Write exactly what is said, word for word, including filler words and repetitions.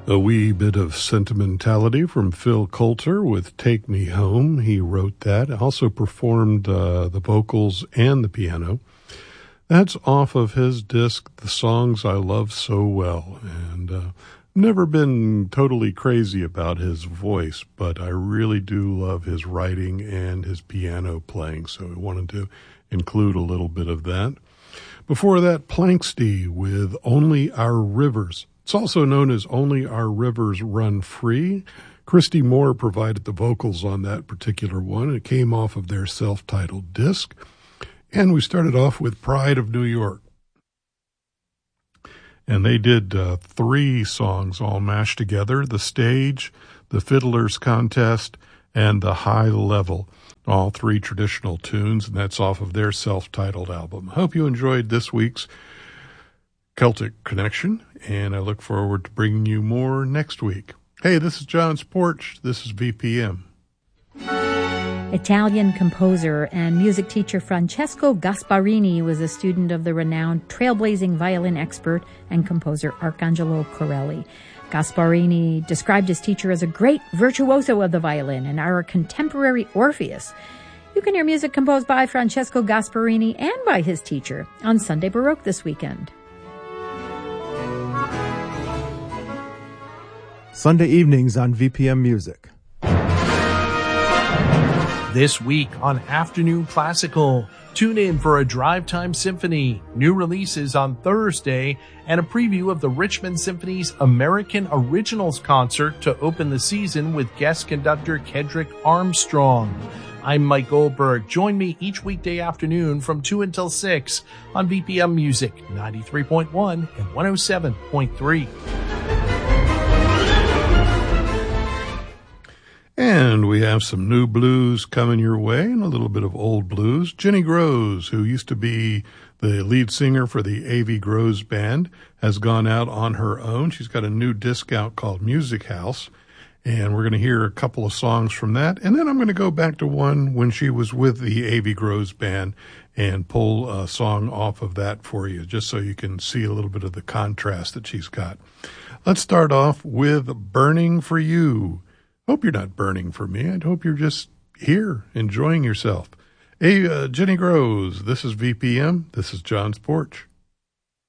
A wee bit of sentimentality from Phil Coulter with Take Me Home. He wrote that, also performed uh, the vocals and the piano. That's off of his disc, The Songs I Love So Well. And uh, never been totally crazy about his voice, but I really do love his writing and his piano playing, so I wanted to include a little bit of that. Before that, Planxty with Only Our Rivers. It's also known as Only Our Rivers Run Free. Christy Moore provided the vocals on that particular one. It came off of their self-titled disc. And we started off with Pride of New York. And they did uh, three songs all mashed together: The Stage, The Fiddler's Contest, and The High Level. All three traditional tunes, and that's off of their self-titled album. I hope you enjoyed this week's Celtic Connection, and I look forward to bringing you more next week. Hey, this is John's Porch. This is V P M. Italian composer and music teacher Francesco Gasparini was a student of the renowned trailblazing violin expert and composer Arcangelo Corelli. Gasparini described his teacher as a great virtuoso of the violin and our contemporary Orpheus. You can hear music composed by Francesco Gasparini and by his teacher on Sunday Baroque this weekend. Sunday evenings on V P M Music. This week on Afternoon Classical, tune in for a Drive Time Symphony, new releases on Thursday, and a preview of the Richmond Symphony's American Originals Concert to open the season with guest conductor Kedrick Armstrong. I'm Mike Goldberg. Join me each weekday afternoon from two until six on V P M Music, ninety-three point one and one oh seven point three. And we have some new blues coming your way and a little bit of old blues. Jenny Groves, who used to be the lead singer for the A V Groves Band, has gone out on her own. She's got a new disc out called Music House, and we're going to hear a couple of songs from that. And then I'm going to go back to one when she was with the A V Groves Band and pull a song off of that for you, just so you can see a little bit of the contrast that she's got. Let's start off with Burning for You. Hope you're not burning for me. I hope you're just here enjoying yourself. Hey, uh, Jenny Groves, this is V P M. This is John's Porch.